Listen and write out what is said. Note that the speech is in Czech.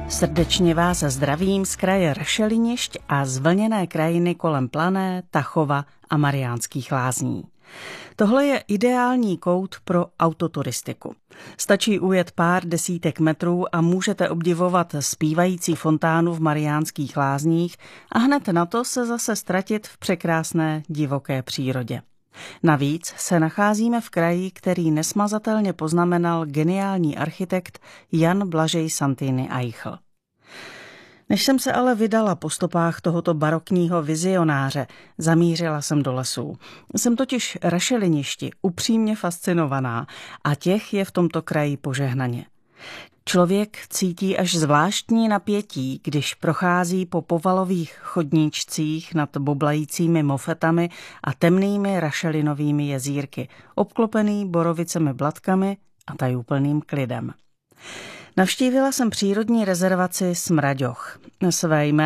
Srdečně vás zdravím z kraje Rašelinišť a z vlněné krajiny kolem Plané, Tachova a Mariánských Lázní. Tohle je ideální kout pro autoturistiku. Stačí ujet pár desítek metrů a můžete obdivovat zpívající fontánu v Mariánských Lázních a hned na to se zase ztratit v překrásné divoké přírodě. Navíc se nacházíme v kraji, který nesmazatelně poznamenal geniální architekt Jan Blažej Santini Eichl. Než jsem se ale vydala po stopách tohoto barokního vizionáře, zamířila jsem do lesů. Jsem totiž Rašeliništi upřímně fascinovaná a těch je v tomto kraji požehnaně. Člověk cítí až zvláštní napětí, když prochází po povalových chodníčcích nad boblajícími mofetami a temnými rašelinovými jezírky, obklopený borovicemi blatkami a tajuplným klidem. Navštívila jsem přírodní rezervaci Smraďoch. Své jméno